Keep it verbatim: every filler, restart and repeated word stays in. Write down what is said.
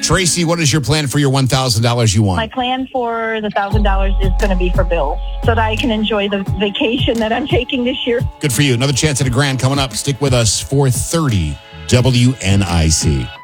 Tracy, what is your plan for your one thousand dollars you won? My plan for the one thousand dollars is going to be for Bill so that I can enjoy the vacation that I'm taking this year. Good for you. Another chance at a grand coming up. Stick with us. four thirty W N I C.